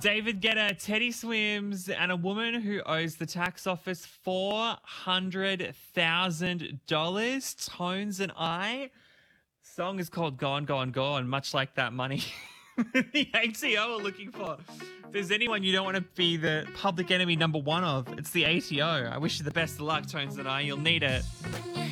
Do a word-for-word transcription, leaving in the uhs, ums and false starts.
David Guetta, Teddy Swims, and a woman who owes the tax office four hundred thousand dollars. Tones and I. Song is called Gone, Gone, Gone, much like that money the A T O are looking for. If there's anyone you don't want to be the public enemy number one of, it's the A T O. I wish you the best of luck, Tones and I. You'll need it.